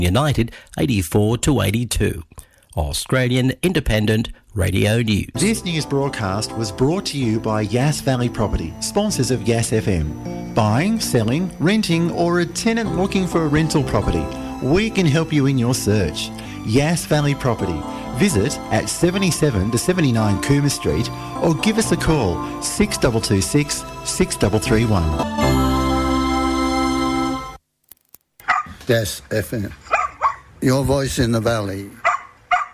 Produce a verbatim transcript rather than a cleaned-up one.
United eighty-four to eighty-two. Australian Independent Radio News. This news broadcast was brought to you by Yass Valley Property, sponsors of Yass F M. Buying, selling, renting or a tenant looking for a rental property, we can help you in your search. Yass Valley Property. Visit at seventy-seven to seventy-nine Coomer Street or give us a call six two two six, six three three one. Yass F M. Your voice in the valley.